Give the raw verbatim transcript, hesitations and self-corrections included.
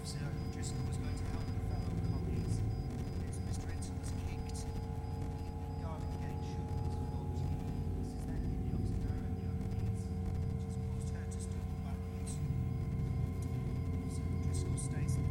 Officer Driscoll was going to help the fellow collies. As Mister Ensign was kicked, the guard at the gate shook his foot. This is then in the opposite direction of the which has caused her to stumble backwards. Officer Driscoll states